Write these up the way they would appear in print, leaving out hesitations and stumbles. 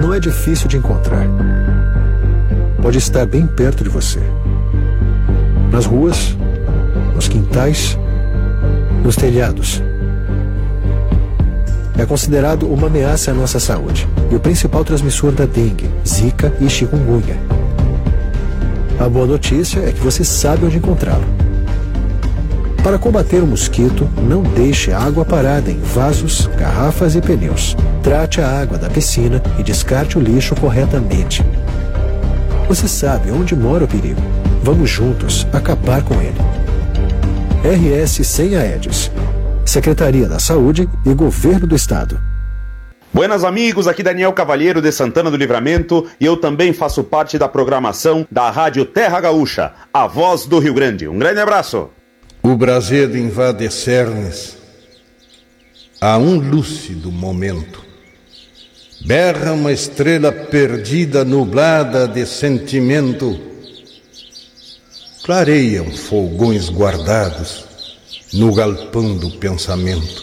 não é difícil de encontrar. Pode estar bem perto de você. Nas ruas, nos quintais, nos telhados. É considerado uma ameaça à nossa saúde e o principal transmissor da dengue, zika e chikungunya. A boa notícia é que você sabe onde encontrá-lo. Para combater o mosquito, não deixe água parada em vasos, garrafas e pneus. Trate a água da piscina e descarte o lixo corretamente. Você sabe onde mora o perigo. Vamos juntos acabar com ele. RS sem Aedes. Secretaria da Saúde e Governo do Estado. Buenas amigos, aqui Daniel Cavalheiro de Santana do Livramento e eu também faço parte da programação da Rádio Terra Gaúcha, a voz do Rio Grande. Um grande abraço. O brasedo invade cernes. Há um lúcido momento. Berra uma estrela perdida, nublada de sentimento. Clareiam fogões guardados no galpão do pensamento.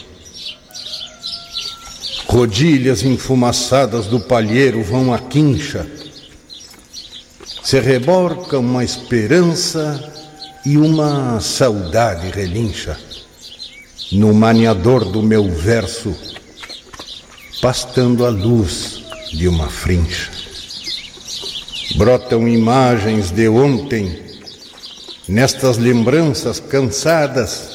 Rodilhas enfumaçadas do palheiro vão à quincha. Se reborca uma esperança e uma saudade relincha. No maniador do meu verso, pastando a luz de uma frincha. Brotam imagens de ontem, nestas lembranças cansadas,